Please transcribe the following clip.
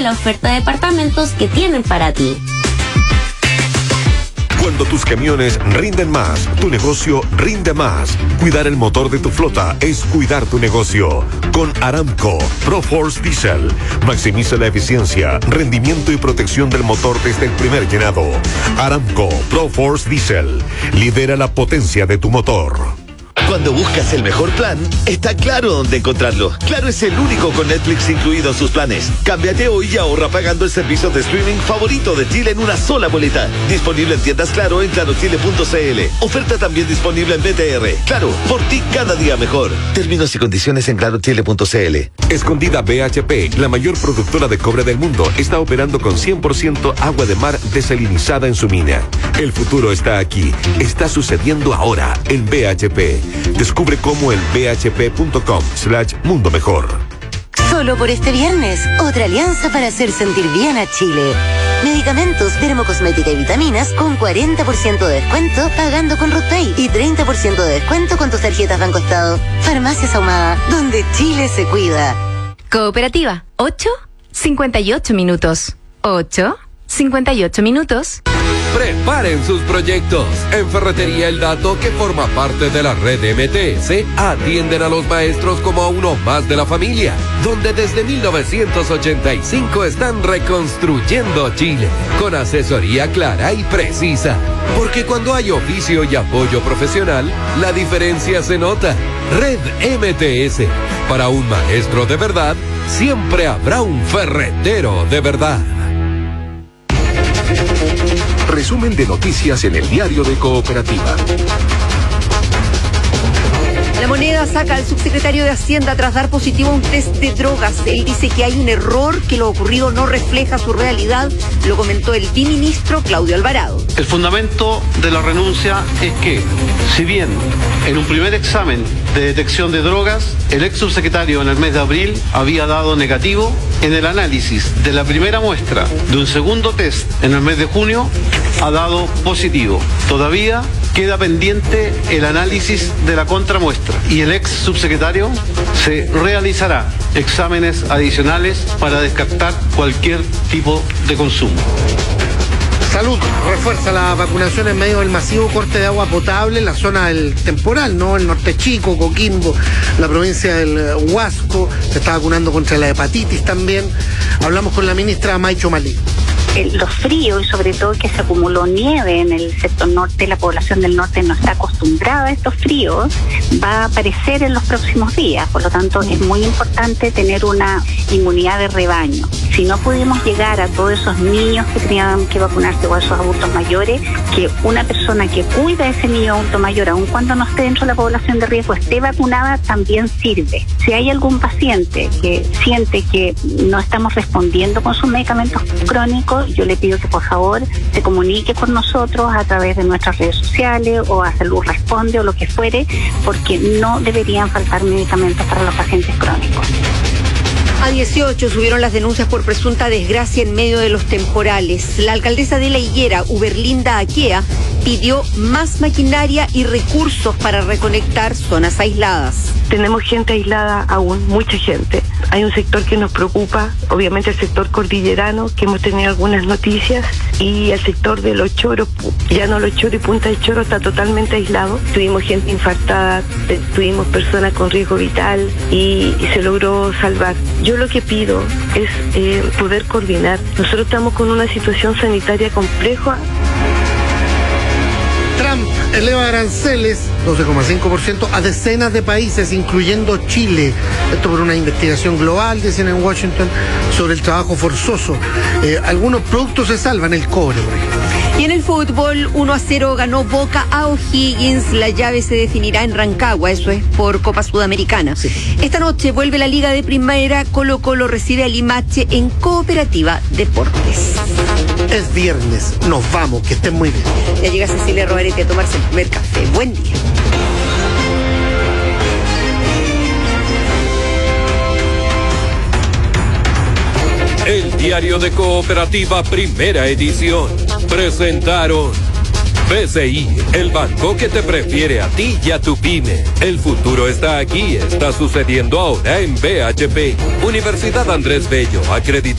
sobre la oferta de departamentos que tienen para ti. Cuando tus camiones rinden más, tu negocio rinde más. Cuidar el motor de tu flota es cuidar tu negocio. Con Aramco ProForce Diesel. Maximiza la eficiencia, rendimiento y protección del motor desde el primer llenado. Aramco ProForce Diesel. Lidera la potencia de tu motor. Cuando buscas el mejor plan, está Claro dónde encontrarlo. Claro es el único con Netflix incluido en sus planes. Cámbiate hoy y ahorra pagando el servicio de streaming favorito de Chile en una sola boleta. Disponible en tiendas Claro en clarochile.cl. Oferta también disponible en BTR. Claro, por ti cada día mejor. Términos y condiciones en clarochile.cl. Escondida BHP, la mayor productora de cobre del mundo, está operando con 100% agua de mar desalinizada en su mina. El futuro está aquí. Está sucediendo ahora en BHP. Descubre cómo en bhp.com/mundo mejor. Solo por este viernes, otra alianza para hacer sentir bien a Chile. Medicamentos, dermocosmética y vitaminas con 40% de descuento pagando con RutPay y 30% de descuento con tus tarjetas Banco Estado. Farmacias Ahumada, donde Chile se cuida. Cooperativa, 8:58 minutos. 8:58 minutos. Preparen sus proyectos. En Ferretería El Dato, que forma parte de la red MTS, atienden a los maestros como a uno más de la familia, donde desde 1985 están reconstruyendo Chile, con asesoría clara y precisa. Porque cuando hay oficio y apoyo profesional, la diferencia se nota. Red MTS. Para un maestro de verdad, siempre habrá un ferretero de verdad. Resumen de noticias en el diario de Cooperativa. La Moneda saca al subsecretario de Hacienda tras dar positivo a un test de drogas. Él dice que hay un error, que lo ocurrido no refleja su realidad. Lo comentó el biministro Claudio Alvarado. El fundamento de la renuncia es que, si bien en un primer examen de detección de drogas, el ex subsecretario en el mes de abril había dado negativo, en el análisis de la primera muestra de un segundo test en el mes de junio ha dado positivo. Todavía queda pendiente el análisis de la contramuestra y el ex subsecretario se realizará exámenes adicionales para descartar cualquier tipo de consumo. Salud refuerza la vacunación en medio del masivo corte de agua potable en la zona del temporal, ¿no? El Norte Chico, Coquimbo, la provincia del Huasco, se está vacunando contra la hepatitis también. Hablamos con la ministra Maicho Malí. Los fríos y sobre todo que se acumuló nieve en el sector norte, la población del norte no está acostumbrada a estos fríos, va a aparecer en los próximos días, por lo tanto es muy importante tener una inmunidad de rebaño. Si no pudimos llegar a todos esos niños que tenían que vacunarse o a esos adultos mayores, que una persona que cuida a ese niño adulto mayor, aun cuando no esté dentro de la población de riesgo, esté vacunada, también sirve. Si hay algún paciente que siente que no estamos respondiendo con sus medicamentos crónicos, yo le pido que por favor se comunique con nosotros a través de nuestras redes sociales o a Salud Responde o lo que fuere, porque no deberían faltar medicamentos para los pacientes crónicos. A 18 subieron las denuncias por presunta desgracia en medio de los temporales. La alcaldesa de La Higuera, Uberlinda Aquea, pidió más maquinaria y recursos para reconectar zonas aisladas. Tenemos gente aislada aún, mucha gente. Hay un sector que nos preocupa, obviamente el sector cordillerano, que hemos tenido algunas noticias, y el sector de Los Choros, Llano Los Choros y Punta del Choro está totalmente aislado. Tuvimos gente infartada, tuvimos personas con riesgo vital y se logró salvar. Yo lo que pido es poder coordinar. Nosotros estamos con una situación sanitaria compleja. Trump eleva aranceles 12,5% a decenas de países, incluyendo Chile. Esto por una investigación global, dicen en Washington, sobre el trabajo forzoso. Algunos productos se salvan, el cobre, por ejemplo. Y en el fútbol, 1-0 ganó Boca a O'Higgins. La llave se definirá en Rancagua, eso es por Copa Sudamericana. Sí. Esta noche vuelve la Liga de Primera. Colo-Colo recibe a Limache en Cooperativa Deportes. Es viernes, nos vamos, que estén muy bien. Ya llega Cecilia Robaretti a tomarse el primer café. Buen día. El diario de Cooperativa, primera edición. Presentaron BCI, el banco que te prefiere a ti y a tu pyme. El futuro está aquí, está sucediendo ahora en BHP. Universidad Andrés Bello, acreditado.